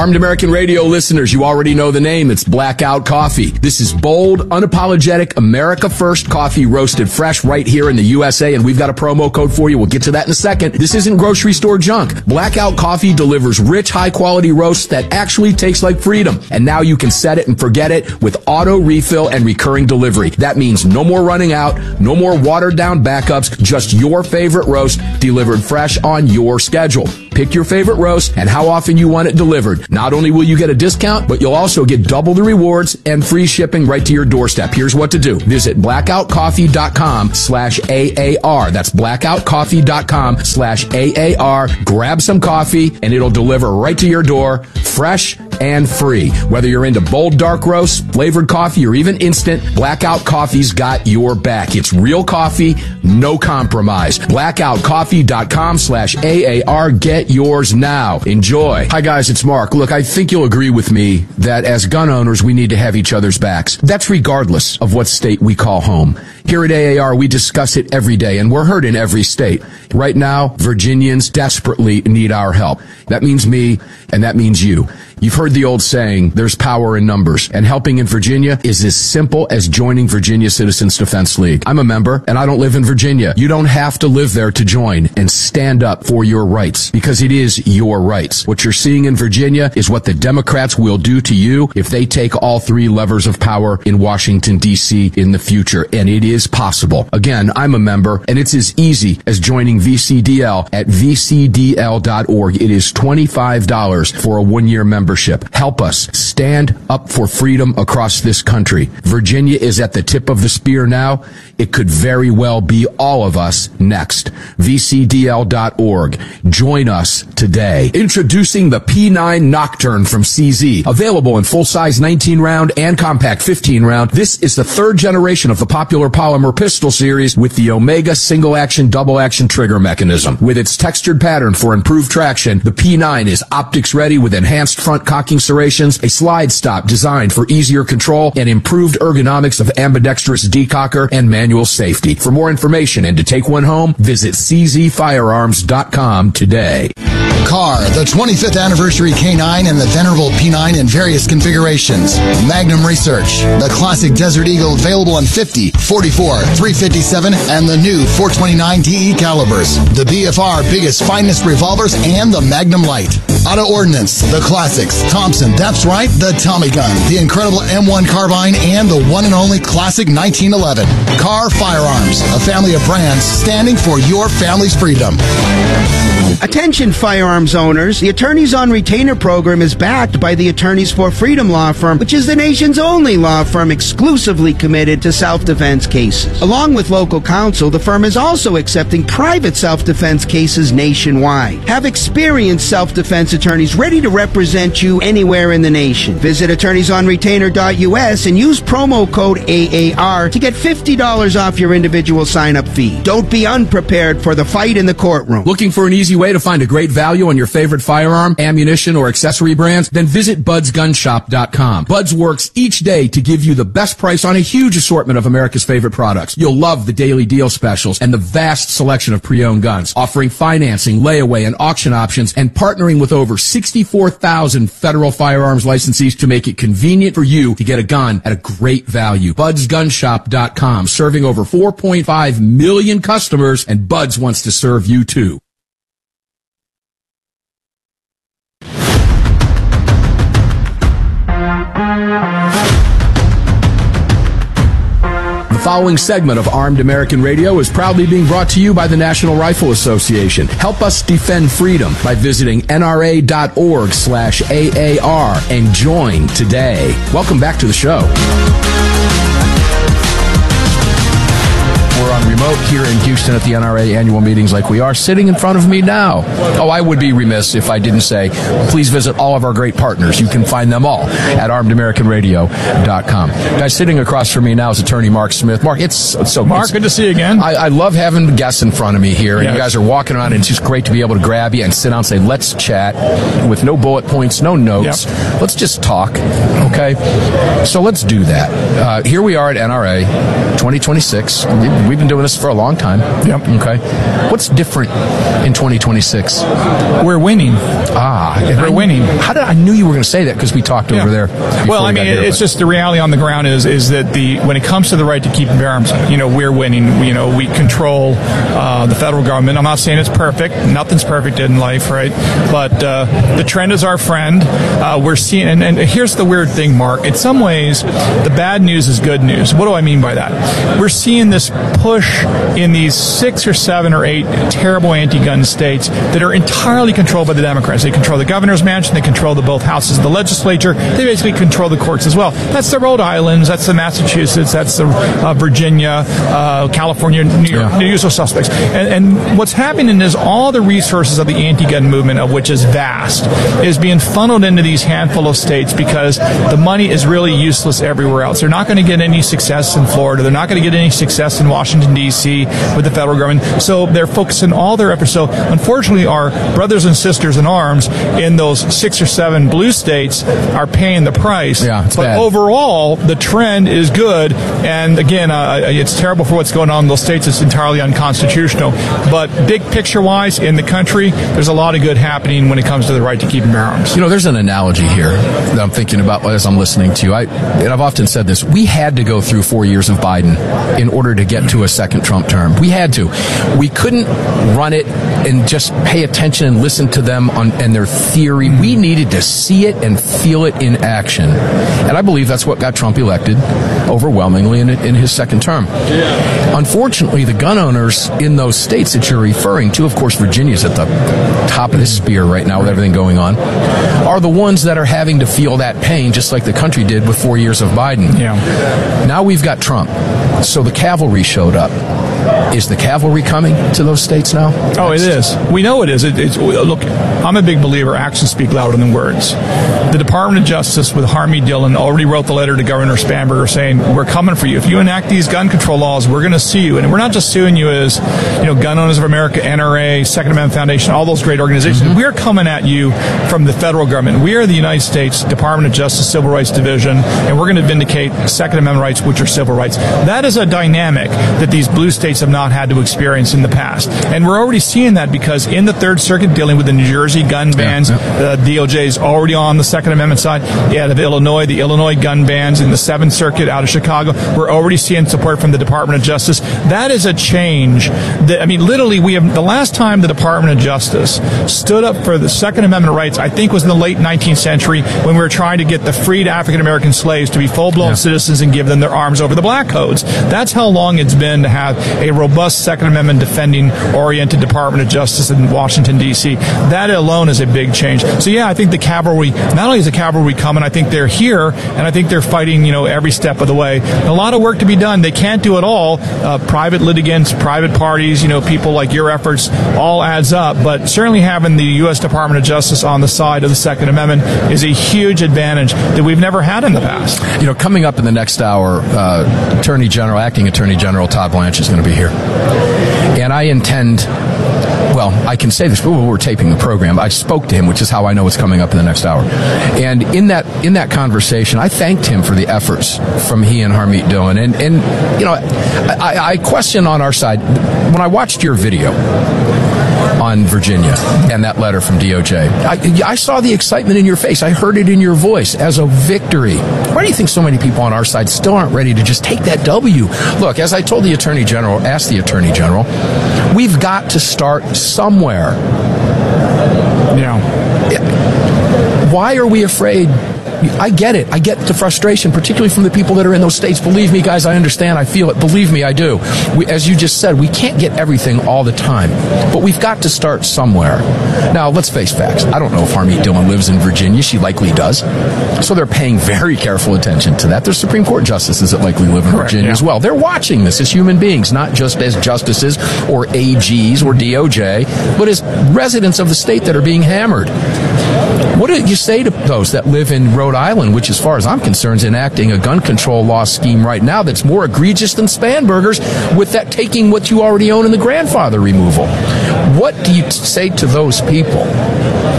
Armed American Radio listeners, you already know the name. It's Blackout Coffee. This is bold, unapologetic, America First coffee roasted fresh right here in the USA, and we've got a promo code for you. We'll get to that in a second. This isn't grocery store junk. Blackout Coffee delivers rich, high-quality roasts that actually taste like freedom. And now you can set it and forget it with auto refill and recurring delivery. That means no more running out, no more watered-down backups, just your favorite roast delivered fresh on your schedule. Pick your favorite roast and how often you want it delivered. Not only will you get a discount, but you'll also get double the rewards and free shipping right to your doorstep. Here's what to do. Visit blackoutcoffee.com/AAR. That's blackoutcoffee.com/AAR. Grab some coffee and it'll deliver right to your door, fresh and free. Whether you're into bold dark roasts, flavored coffee, or even instant, Blackout Coffee's got your back. It's real coffee, no compromise. blackoutcoffee.com/AAR. Get yours now. Enjoy. Hi guys, it's Mark. Look, I think you'll agree with me that as gun owners, we need to have each other's backs. That's regardless of what state we call home. Here at AAR, we discuss it every day, and we're heard in every state. Right now, Virginians desperately need our help. That means me, and that means you. You've heard the old saying, there's power in numbers, and helping in Virginia is as simple as joining Virginia Citizens Defense League. I'm a member, and I don't live in Virginia. You don't have to live there to join and stand up for your rights, because it is your rights. What you're seeing in Virginia is what the Democrats will do to you if they take all three levers of power in Washington, D.C. in the future, and it is possible. Again, I'm a member, and it's as easy as joining VCDL at vcdl.org. It is $25 for a one-year membership. Help us stand up for freedom across this country. Virginia is at the tip of the spear now. It could very well be all of us next. VCDL.org. Join us today. Introducing the P9 Nocturne from CZ. Available in full-size 19-round and compact 15-round. This is the third generation of the popular polymer pistol series with the Omega single-action, double-action trigger mechanism. With its textured pattern for improved traction, the P9 is optics-ready with enhanced front cocking serrations, a slide stop designed for easier control, and improved ergonomics of ambidextrous decocker and manual safety. For more information and to take one home, visit czfirearms.com today. Car, the 25th anniversary K9 and the venerable P9 in various configurations. Magnum Research, the classic Desert Eagle available in 50, 44, 357, and the new 429 DE calibers. The BFR biggest finest revolvers and the Magnum Light. Auto Ordnance, the classics. Thompson, that's right, the Tommy gun, the incredible M1 carbine, and the one and only classic 1911. Car Firearms, a family of brands standing for your family's freedom. Attention firearms owners, the Attorneys on Retainer program is backed by the Attorneys for Freedom law firm, which is the nation's only law firm exclusively committed to self-defense cases. Along with local counsel, the firm is also accepting private self-defense cases nationwide. Have experienced self-defense attorneys ready to represent you anywhere in the nation. Visit attorneysonretainer.us and use promo code AAR to get $50 off your individual sign-up fee. Don't be unprepared for the fight in the courtroom. Looking for an easy way to find a great value on your favorite firearm, ammunition, or accessory brands? Then visit budsgunshop.com. Buds works each day to give you the best price on a huge assortment of America's favorite products. You'll love the daily deal specials and the vast selection of pre-owned guns, offering financing, layaway, and auction options, and partnering with over 64,000 federal firearms licensees to make it convenient for you to get a gun at a great value. Budsgunshop.com, serving over 4.5 million customers, and Buds wants to serve you too. The following segment of Armed American Radio is proudly being brought to you by the National Rifle Association. Help us defend freedom by visiting nra.org/AAR and join today. Welcome back to the show. We're on remote here in Houston at the NRA annual meetings like we are. Sitting in front of me now. Oh, I would be remiss if I didn't say, please visit all of our great partners. You can find them all at armedamericanradio.com. Guys, sitting across from me now is attorney Mark Smith. Mark, it's so Mark, good to see you again. I love having guests in front of me here, and you guys are walking around, and it's just great to be able to grab you and sit down and say, let's chat with no bullet points, no notes. Yep. Let's just talk, okay? So let's do that. Here we are at NRA 2026. We've been doing this for a long time. Yep. Okay. What's different in 2026? We're winning. We're winning. I knew you were going to say that because we talked over there. Well, I mean, it's just the reality on the ground is that when it comes to the right to keep and bear arms, we're winning. We control the federal government. I'm not saying it's perfect. Nothing's perfect in life, right? But the trend is our friend. We're seeing, and here's the weird thing, Mark. In some ways, the bad news is good news. What do I mean by that? We're seeing this push in these 6 or 7 or 8 terrible anti-gun states that are entirely controlled by the Democrats. They control the governor's mansion. They control both houses of the legislature. They basically control the courts as well. That's the Rhode Islands. That's the Massachusetts. That's the Virginia, California, New York. The usual suspects. And what's happening is all the resources of the anti-gun movement, of which is vast, is being funneled into these handful of states because the money is really useless everywhere else. They're not going to get any success in Florida. They're not going to get any success in Washington, D.C. with the federal government. So they're focusing all their efforts. So unfortunately, our brothers and sisters in arms in those 6 or 7 blue states are paying the price. Yeah, it's bad. Overall, the trend is good. And again, it's terrible for what's going on in those states. It's entirely unconstitutional. But big picture-wise, in the country, there's a lot of good happening when it comes to the right to keep and bear arms. There's an analogy here that I'm thinking about as I'm listening to you. And I've often said this. We had to go through 4 years of Biden in order to get to a second Trump term. We had to. We couldn't run it and just pay attention and listen to them and their theory. We needed to see it and feel it in action. And I believe that's what got Trump elected overwhelmingly in his second term. Unfortunately, the gun owners in those states that you're referring to, of course, Virginia's at the top of the spear right now with everything going on, are the ones that are having to feel that pain just like the country did with 4 years of Biden. Yeah. Now we've got Trump. So the cavalry showed up. Is the cavalry coming to those states now? Oh, it is. We know it is. Look, I'm a big believer actions speak louder than words. The Department of Justice with Harmeet Dillon already wrote the letter to Governor Spanberger saying, we're coming for you. If you enact these gun control laws, we're going to sue you. And we're not just suing you as, Gun Owners of America, NRA, Second Amendment Foundation, all those great organizations. Mm-hmm. We're coming at you from the federal government. We are the United States Department of Justice Civil Rights Division, and we're going to vindicate Second Amendment rights, which are civil rights. That is a dynamic that these blue states have not had to experience in the past. And we're already seeing that because in the Third Circuit dealing with the New Jersey gun bans, the DOJ is already on the Second Amendment side. Out of Illinois, the Illinois gun bans in the Seventh Circuit out of Chicago, we're already seeing support from the Department of Justice. That is a change that, literally the last time the Department of Justice stood up for the Second Amendment rights, I think was in the late 19th century when we were trying to get the freed African American slaves to be full-blown citizens and give them their arms over the black codes. That's how long it's been to have a robust Second Amendment defending oriented Department of Justice in Washington, D.C. That alone is a big change. So yeah, I think the cavalry, not only is the cavalry coming, I think they're here, and I think they're fighting, every step of the way. A lot of work to be done. They can't do it all. Private litigants, private parties, people like your efforts, all adds up. But certainly having the U.S. Department of Justice on the side of the Second Amendment is a huge advantage that we've never had in the past. Coming up in the next hour, Acting Attorney General Todd Blanche is going to be here. And I intend, I can say this, but we're taping the program. I spoke to him, which is how I know it's coming up in the next hour. And in that conversation, I thanked him for the efforts from he and Harmeet Dillon. And I question on our side, when I watched your video on Virginia and that letter from DOJ, I saw the excitement in your face. I heard it in your voice as a victory. Why do you think so many people on our side still aren't ready to just take that W? Look, as I told the Attorney General, asked the Attorney General, we've got to start somewhere. Why are we afraid? I get it. I get the frustration, particularly from the people that are in those states. Believe me, guys, I understand. I feel it. Believe me, I do. As you just said, we can't get everything all the time, but we've got to start somewhere. Now, let's face facts. I don't know if Harmeet Dillon lives in Virginia. She likely does. So they're paying very careful attention to that. There's Supreme Court justices that likely live in Virginia as well. They're watching this as human beings, not just as justices or AGs or DOJ, but as residents of the state that are being hammered. What do you say to those that live in Rhode Island, which, as far as I'm concerned, is enacting a gun control law scheme right now that's more egregious than Spanberger's, with that taking what you already own in the grandfather removal? What do you say to those people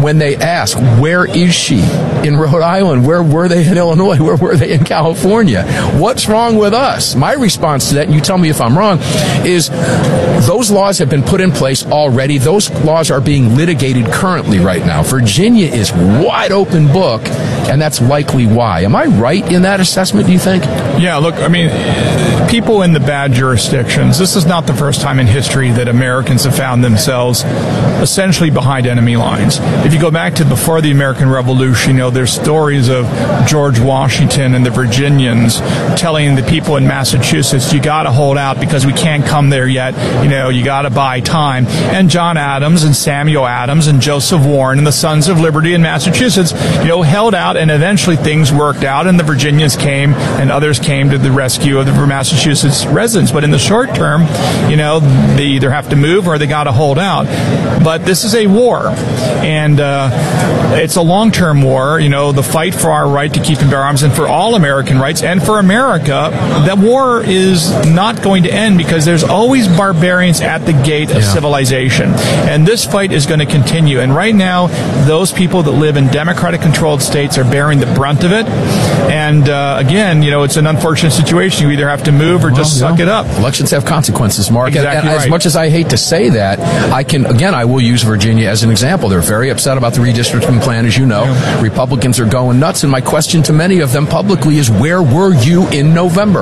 when they ask, where is she? In Rhode Island? Where were they in Illinois? Where were they in California? What's wrong with us? My response to that, and you tell me if I'm wrong, is those laws have been put in place already. Those laws are being litigated currently right now. Virginia is wide open book, and that's likely why. Am I right in that assessment, do you think? Yeah, look, I mean, people in the bad jurisdictions, this is not the first time in history that Americans have found themselves essentially behind enemy lines. If you go back to before the American Revolution, there's stories of George Washington and the Virginians telling the people in Massachusetts, you got to hold out because we can't come there yet. You got to buy time. And John Adams and Samuel Adams and Joseph Warren and the Sons of Liberty in Massachusetts, held out, and eventually things worked out, and the Virginians came and others came to the rescue of the Massachusetts residents. But in the short term, they either have to move or they got to hold out. But this is a war, and it's a long-term war. The fight for our right to keep and bear arms, and for all American rights, and for America, that war is not going to end because there's always barbarians at the gate of civilization, and this fight is going to continue. And right now, those people that live in Democratic-controlled states are bearing the brunt of it. And again, it's an unfortunate situation. You either have to move or just suck it up. Elections have consequences, Mark. Exactly and right. As much as I hate to say that, I will use Virginia as an example. They're very upset about the redistricting plan, as you know. Yeah. Republicans are going nuts, and my question to many of them publicly is, where were you in November?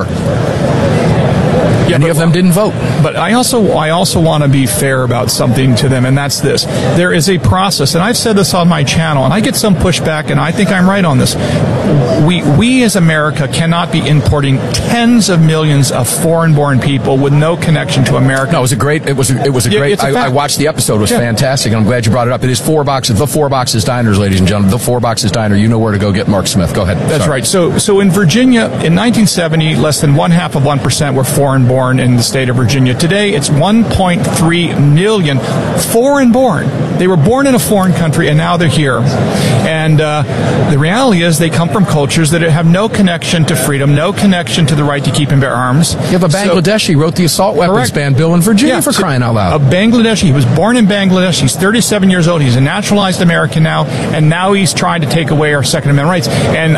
Many of them didn't vote. But I also want to be fair about something to them, and that's this. There is a process, and I've said this on my channel, and I get some pushback, and I think I'm right on this. We as America cannot be importing tens of millions of foreign-born people with no connection to America. No, it was a great. I watched the episode. It was fantastic, and I'm glad you brought it up. It is Four Boxes Diners, ladies and gentlemen. The Four Boxes Diner. You know where to go get Mark Smith. Go ahead. That's right. So in Virginia, in 1970, less than 0.5% were foreign-born in the state of Virginia. Today, it's 1.3 million foreign-born. They were born in a foreign country, and now they're here. And the reality is they come from cultures that have no connection to freedom, no connection to the right to keep and bear arms. You have a Bangladeshi wrote the assault weapons ban bill in Virginia, for crying out loud. A Bangladeshi. He was born in Bangladesh. He's 37 years old. He's a naturalized American now, and now he's trying to take away our Second Amendment rights.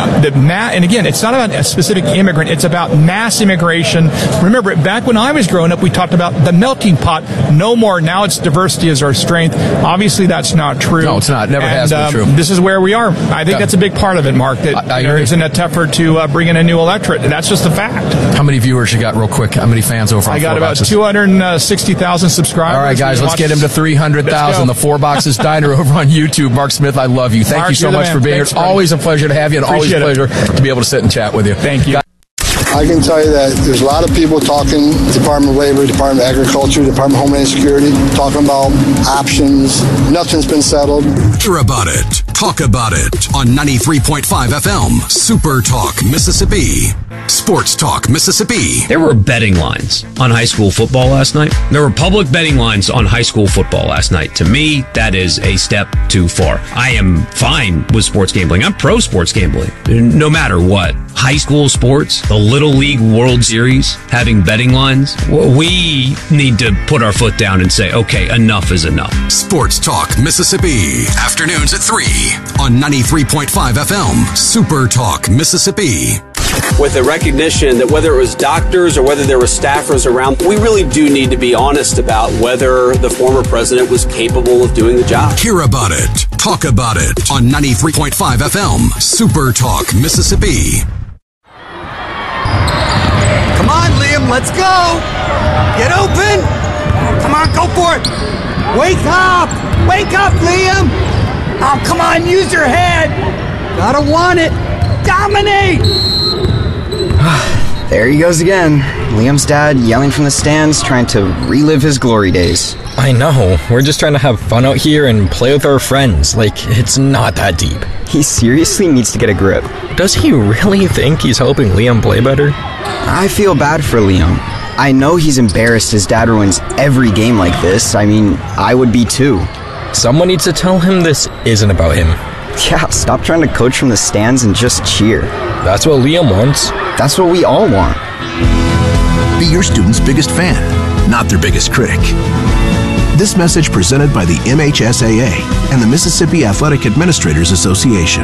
And again, it's not about a specific immigrant. It's about mass immigration. Remember, back when I was growing up, we talked about the melting pot. No more. Now it's diversity is our strength. Obviously, that's not true. No, it's not. Never has been true. This is where we are. I think that's a big part of it, Mark, that there is an effort to bring in a new electorate. And that's just a fact. How many viewers you got real quick? How many fans over on I got about 260,000 subscribers. All right, guys, let's get him to 300,000. The Four Boxes Diner over on YouTube. Mark Smith, I love you. Thank you so much for being here. It's always a pleasure to have you, and always a pleasure to be able to sit and chat with you. Thank you. I can tell you that there's a lot of people talking, Department of Labor, Department of Agriculture, Department of Homeland Security, talking about options. Nothing's been settled. Hear about it. Talk about it on 93.5 FM, Super Talk, Mississippi. Sports Talk, Mississippi. There were betting lines on high school football last night. There were public betting lines on high school football last night. To me, that is a step too far. I am fine with sports gambling. I'm pro sports gambling, no matter what. High school sports, the Little League World Series, having betting lines, we need to put our foot down and say, okay, enough is enough. Sports Talk, Mississippi. Afternoons at 3 on 93.5 FM, Super Talk, Mississippi. With the recognition that whether it was doctors or whether there were staffers around, we really do need to be honest about whether the former president was capable of doing the job. Hear about it. Talk about it on 93.5 FM, Super Talk, Mississippi. Come on, Liam, let's go. Get open. Come on, go for it. Wake up. Wake up, Liam. Oh, come on, use your head. Gotta want it. Dominate. There he goes again. Liam's dad yelling from the stands, trying to relive his glory days. I know. We're just trying to have fun out here and play with our friends. Like, it's not that deep. He seriously needs to get a grip. Does he really think he's helping Liam play better? I feel bad for Liam. I know he's embarrassed his dad ruins every game like this. I mean, I would be too. Someone needs to tell him this isn't about him. Yeah, stop trying to coach from the stands and just cheer. That's what Liam wants. That's what we all want. Be your student's biggest fan, not their biggest critic. This message presented by the MHSAA and the Mississippi Athletic Administrators Association.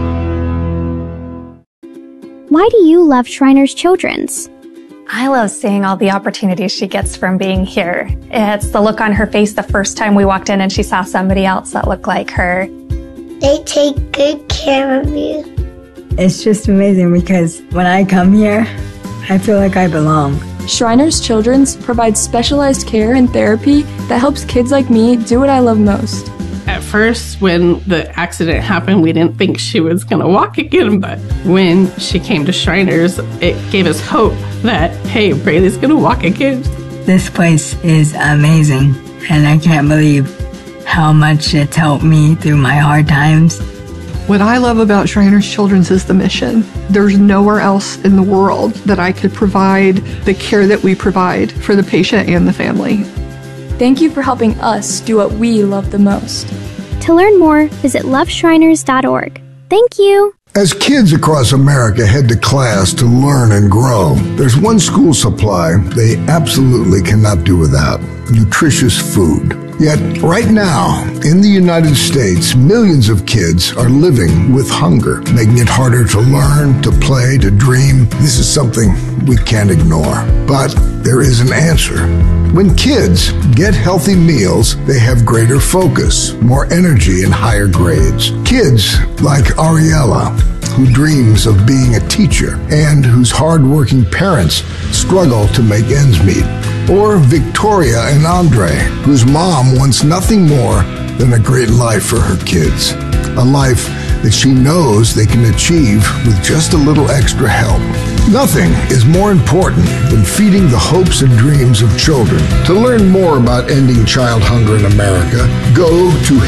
Why do you love Shriners Children's? I love seeing all the opportunities she gets from being here. It's the look on her face the first time we walked in and she saw somebody else that looked like her. They take good care of you. It's just amazing because when I come here, I feel like I belong. Shriners Children's provides specialized care and therapy that helps kids like me do what I love most. At first, when the accident happened, we didn't think she was going to walk again, but when she came to Shriners, it gave us hope that, hey, Braylee's going to walk again. This place is amazing, and I can't believe how much it's helped me through my hard times. What I love about Shriners Children's is the mission. There's nowhere else in the world that I could provide the care that we provide for the patient and the family. Thank you for helping us do what we love the most. To learn more, visit loveshriners.org. Thank you. As kids across America head to class to learn and grow, there's one school supply they absolutely cannot do without: nutritious food. Yet, right now, in the United States, millions of kids are living with hunger, making it harder to learn, to play, to dream. This is something we can't ignore. But there is an answer. When kids get healthy meals, they have greater focus, more energy, and higher grades. Kids like Ariella, who dreams of being a teacher and whose hardworking parents struggle to make ends meet. Or Victoria and Andre, whose mom wants nothing more than a great life for her kids. A life that she knows they can achieve with just a little extra help. Nothing is more important than feeding the hopes and dreams of children. To learn more about ending child hunger in America, go to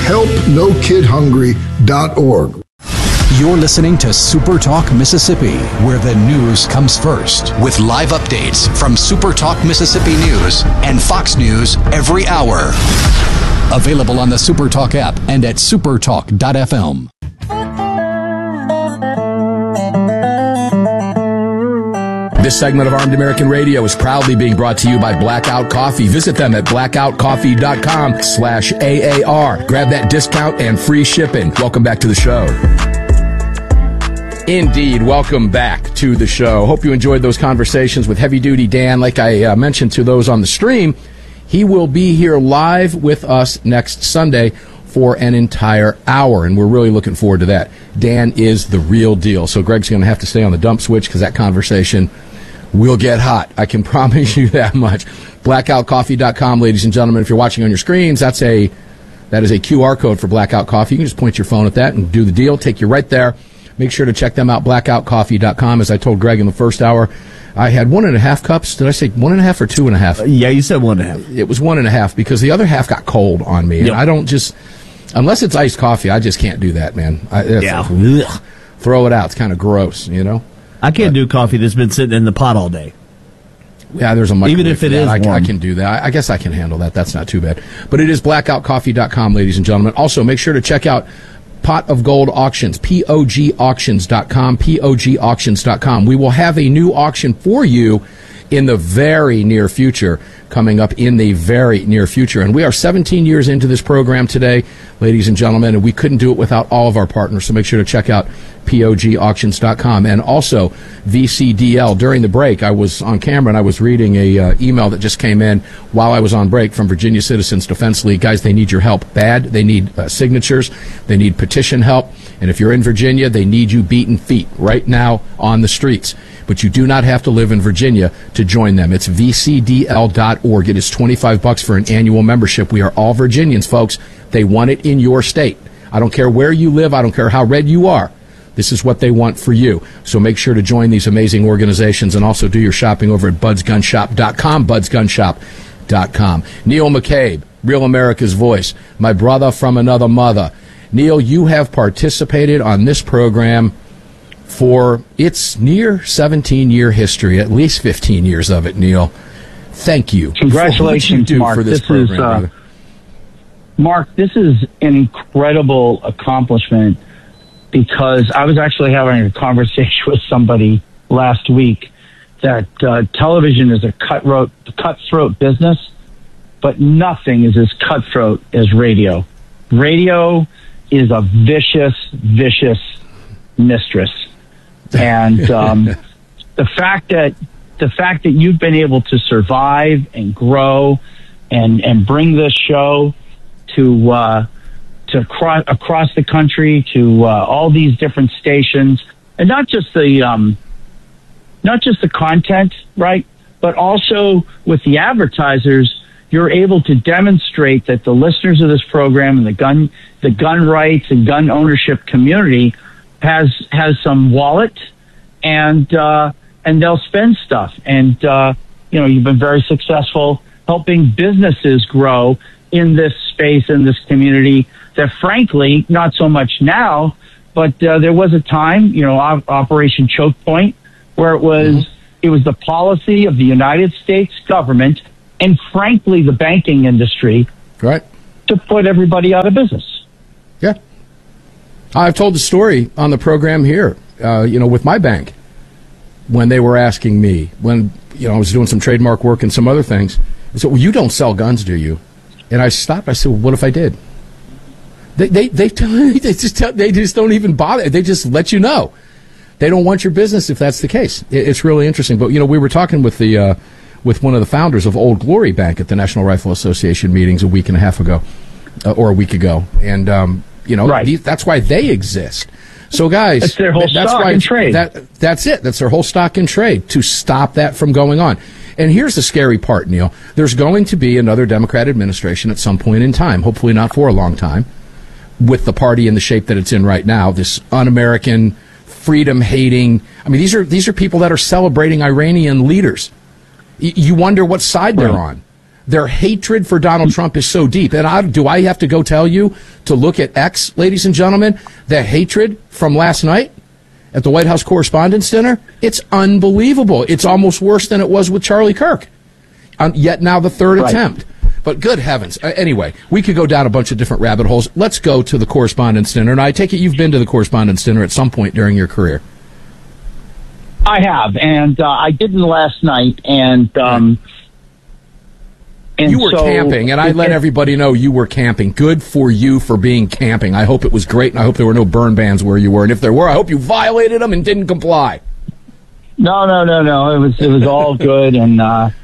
helpnokidhungry.org. You're listening to Super Talk Mississippi, where the news comes first, with live updates from Super Talk Mississippi News and Fox News every hour. Available on the Super Talk app and at supertalk.fm. This segment of Armed American Radio is proudly being brought to you by Blackout Coffee. Visit them at blackoutcoffee.com/AAR. Grab that discount and free shipping. Welcome back to the show. Indeed, welcome back to the show. Hope you enjoyed those conversations with Heavy Duty Dan. Like I mentioned to those on the stream, he will be here live with us next Sunday for an entire hour, and we're really looking forward to that. Dan is the real deal, so Greg's going to have to stay on the dump switch because that conversation will get hot. I can promise you that much. Blackoutcoffee.com, ladies and gentlemen. If you're watching on your screens, that is a QR code for Blackout Coffee. You can just point your phone at that and do the deal. Take you right there. Make sure to check them out, blackoutcoffee.com. As I told Greg in the first hour, I had 1.5 cups. Did I say 1.5 or 2.5? Yeah, you said 1.5. It was 1.5 because the other half got cold on me. Yep. And I don't just, unless it's iced coffee, I just can't do that, man. Throw it out. It's kind of gross, you know? I can't do coffee that's been sitting in the pot all day. Yeah, there's a microwave. Even if it is warm. I can do that. I guess I can handle that. That's not too bad. But it is blackoutcoffee.com, ladies and gentlemen. Also, make sure to check out Pot of Gold Auctions, POGauctions.com, POGauctions.com. We will have a new auction for you in the very near future, coming up in the very near future. And we are 17 years into this program today, ladies and gentlemen, and we couldn't do it without all of our partners. So make sure to check out POGauctions.com. And also VCDL. During the break, I was on camera and I was reading a email that just came in while I was on break from Virginia Citizens Defense League. Guys, they need your help bad. They need signatures. They need petition help. And if you're in Virginia, they need you beating feet right now on the streets. But you do not have to live in Virginia to join them. It's vcdl.org. It is $25 for an annual membership. We are all Virginians, folks. They want it in your state. I don't care where you live. I don't care how red you are. This is what they want for you. So make sure to join these amazing organizations and also do your shopping over at budsgunshop.com, budsgunshop.com. Neil McCabe, Real America's Voice, my brother from another mother. Neil, you have participated on this program for its near 17-year history, at least 15 years of it, Neil. Thank you. Congratulations, Mark. For this program, Mark, this is an incredible accomplishment because I was actually having a conversation with somebody last week that television is a cutthroat business, but nothing is as cutthroat as radio. Radio is a vicious, vicious mistress. And the fact that you've been able to survive and grow and bring this show to across the country, to all these different stations, and not just the content, right, but also with the advertisers, you're able to demonstrate that the listeners of this program and the gun rights and gun ownership community has some wallet, and they'll spend stuff. And you've been very successful helping businesses grow in this space, in this community, that frankly, not so much now, but there was a time, Operation Choke Point, where it was the policy of the United States government and frankly the banking industry, right, to put everybody out of business. Yeah. I've told the story on the program here, with my bank, when they were asking me, when I was doing some trademark work and some other things, they said, well, you don't sell guns, do you? And I stopped. I said, well, what if I did? They just don't even bother. They just let you know. They don't want your business if that's the case. It's really interesting. But, we were talking with with one of the founders of Old Glory Bank at the National Rifle Association meetings a week and a half ago, or a week ago. And, right. That's why they exist. So, guys, it's their whole stock in trade. That's it. That's their whole stock in trade, to stop that from going on. And here's the scary part, Neil. There's going to be another Democrat administration at some point in time, hopefully not for a long time, with the party in the shape that it's in right now, this un-American, freedom-hating. I mean, these are people that are celebrating Iranian leaders. You wonder what side they're on. Their hatred for Donald Trump is so deep. And do I have to go tell you to look at X, ladies and gentlemen, the hatred from last night at the White House Correspondents' Dinner? It's unbelievable. It's almost worse than it was with Charlie Kirk. Yet now the third attempt. But good heavens. Anyway, we could go down a bunch of different rabbit holes. Let's go to the Correspondents' Dinner. And I take it you've been to the Correspondents' Dinner at some point during your career. I have, and I didn't last night, and you were camping, and I let everybody know you were camping. Good for you for being camping. I hope it was great, and I hope there were no burn bans where you were. And if there were, I hope you violated them and didn't comply. No. It was all good, and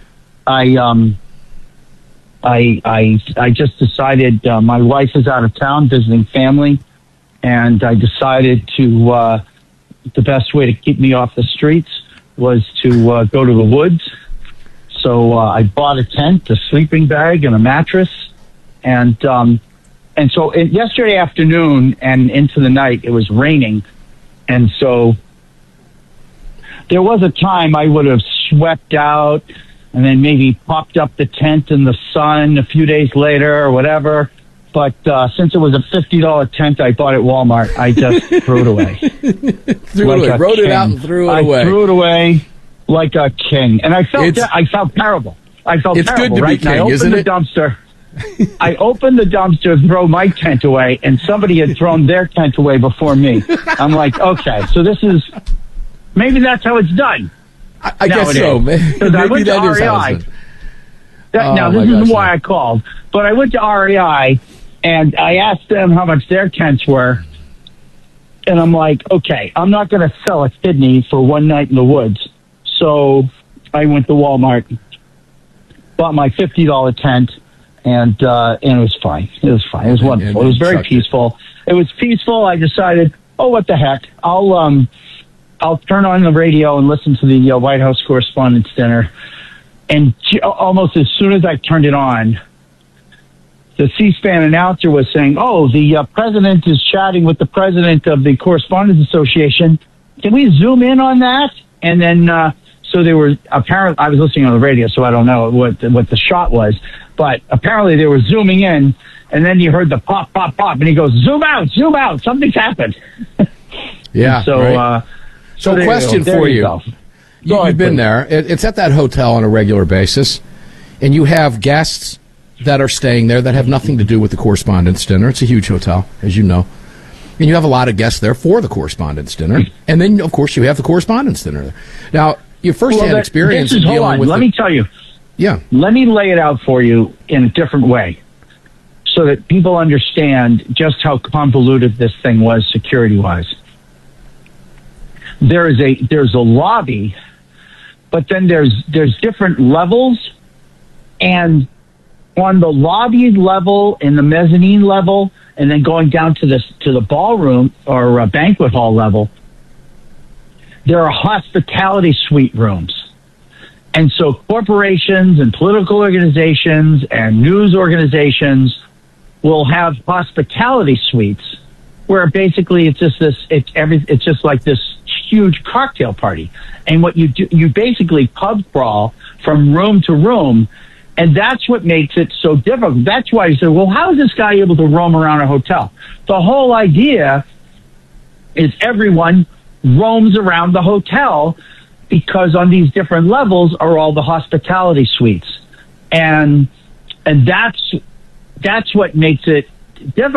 I just decided my wife is out of town visiting family, and I decided to the best way to keep me off the streets was to go to the woods. So I bought a tent, a sleeping bag, and a mattress, and so yesterday afternoon and into the night it was raining, and so there was a time I would have swept out and then maybe popped up the tent in the sun a few days later or whatever. But since it was a $50 tent I bought at Walmart, I just threw it away. Wrote it out and threw it away. I threw it away like a king. And I felt terrible. I felt it's terrible, good to right? be king, I opened isn't the it? dumpster. I opened the dumpster to throw my tent away, and somebody had thrown their tent away before me. I'm like, okay, so maybe that's how it's done. I guess so. Because I went to REI. Now, this is why I called. But I went to REI, and I asked them how much their tents were. And I'm like, okay, I'm not going to sell a kidney for one night in the woods. So I went to Walmart, bought my $50 tent, and it was fine. It was fine. It was wonderful. It was very peaceful. It was peaceful. I decided, what the heck? I'll turn on the radio and listen to the White House Correspondents' Dinner. And almost as soon as I turned it on, the C-SPAN announcer was saying, the president is chatting with the president of the Correspondents Association. Can we zoom in on that? And then, so they were apparently, I was listening on the radio, so I don't know what the shot was, but apparently they were zooming in, and then you heard the pop, pop, pop, and he goes, zoom out, something's happened. Yeah. So, right. So question for you. You've been there. It's at that hotel on a regular basis, and you have guests that are staying there that have nothing to do with the Correspondents' Dinner. It's a huge hotel, as you know. And you have a lot of guests there for the Correspondents' Dinner. And then, of course, you have the Correspondents' Dinner there. Now, your first-hand experience in dealing with... Let me tell you. Yeah. Let me lay it out for you in a different way so that people understand just how convoluted this thing was security-wise. There's a lobby, but then there's different levels, and on the lobby level and the mezzanine level, and then going down to the ballroom or banquet hall level, there are hospitality suite rooms. And so corporations and political organizations and news organizations will have hospitality suites where basically it's just like this huge cocktail party. And what you do, you basically pub crawl from room to room, and that's what makes it so difficult. That's why you say, well, how is this guy able to roam around a hotel? The whole idea is everyone roams around the hotel, because on these different levels are all the hospitality suites. And that's what makes it difficult.